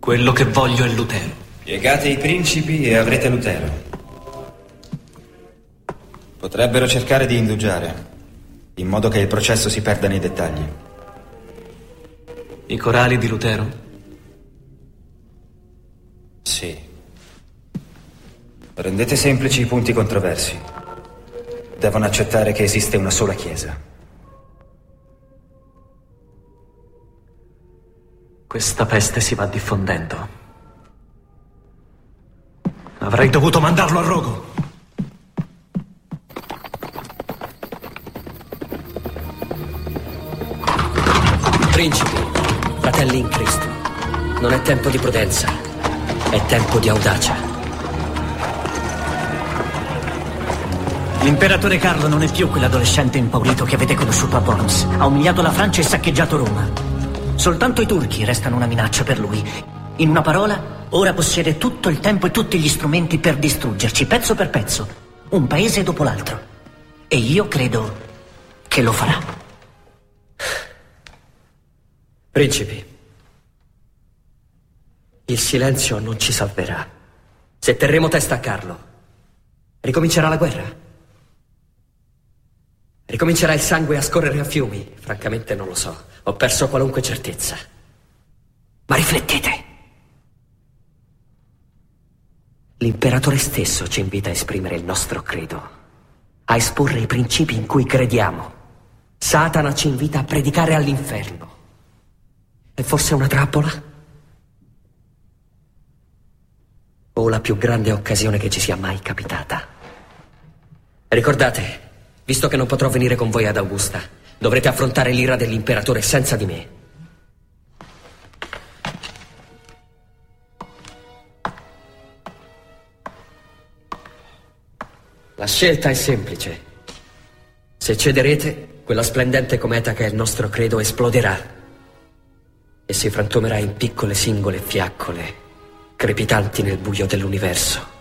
Quello che voglio è Lutero. Piegate i principi e avrete Lutero. Potrebbero cercare di indugiare, in modo che il processo si perda nei dettagli. I corali di Lutero? Sì. Rendete semplici i punti controversi. Devono accettare che esiste una sola chiesa. Questa peste si va diffondendo. Avrei dovuto mandarlo a rogo. Principi, fratelli in Cristo, non è tempo di prudenza, è tempo di audacia. L'imperatore Carlo non è più quell'adolescente impaurito che avete conosciuto a Worms. Ha umiliato la Francia e saccheggiato Roma. Soltanto i turchi restano una minaccia per lui. In una parola, ora possiede tutto il tempo e tutti gli strumenti per distruggerci, pezzo per pezzo, un paese dopo l'altro. E io credo che lo farà. Principi, il silenzio non ci salverà. Se terremo testa a Carlo, ricomincerà la guerra. Ricomincerà il sangue a scorrere a fiumi. Francamente non lo so. Ho perso qualunque certezza. Ma riflettete. L'imperatore stesso ci invita a esprimere il nostro credo, a esporre i principi in cui crediamo. Satana ci invita a predicare all'inferno. È forse una trappola? O la più grande occasione che ci sia mai capitata? Ricordate, visto che non potrò venire con voi ad Augusta, dovrete affrontare l'ira dell'imperatore senza di me. La scelta è semplice. Se cederete, quella splendente cometa che è il nostro credo esploderà e si frantumerà in piccole singole fiaccole crepitanti nel buio dell'universo.